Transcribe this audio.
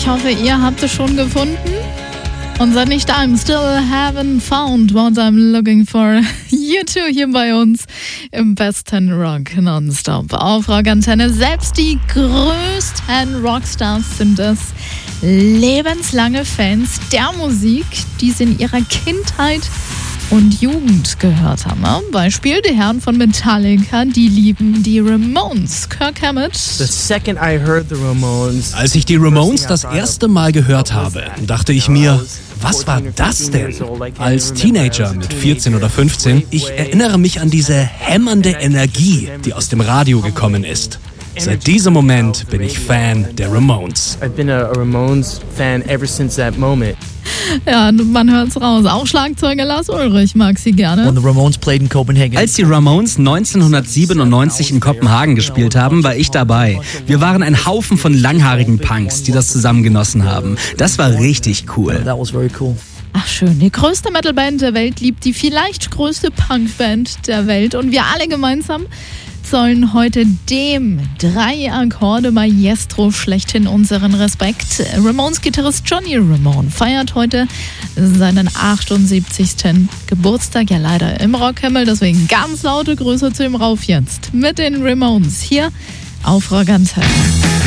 hoffe, ihr habt es schon gefunden. Und seid nicht da, I'm still haven't found what I'm looking for. You too hier bei uns im besten Rock Nonstop auf Rockantenne. Selbst die größten Rockstars sind es. Lebenslange Fans der Musik, die sie in ihrer Kindheit und Jugend gehört haben. Beispiel die Herren von Metallica, die lieben die Ramones. Kirk Hammett. Als ich die Ramones das erste Mal gehört habe, dachte ich mir, was war das denn? Als Teenager mit 14 oder 15, ich erinnere mich an diese hämmernde Energie, die aus dem Radio gekommen ist. Seit diesem Moment bin ich Fan der Ramones. I've been a Ramones fan ever since that moment. Ja, man hört's raus. Auch Schlagzeuger Lars Ulrich mag sie gerne. When the Ramones played in Copenhagen. Als die Ramones 1997 in Kopenhagen gespielt haben, war ich dabei. Wir waren ein Haufen von langhaarigen Punks, die das zusammen genossen haben. Das war richtig cool. That was very cool. Ach schön, die größte Metalband der Welt liebt die vielleicht größte Punkband der Welt. Und wir alle gemeinsam zollen heute dem 3-Akkorde-Maestro schlechthin unseren Respekt. Ramones-Gitarrist Johnny Ramone feiert heute seinen 78. Geburtstag. Ja, leider im Rockhimmel, deswegen ganz laute Grüße zu ihm rauf jetzt. Mit den Ramones hier auf Rockantenne.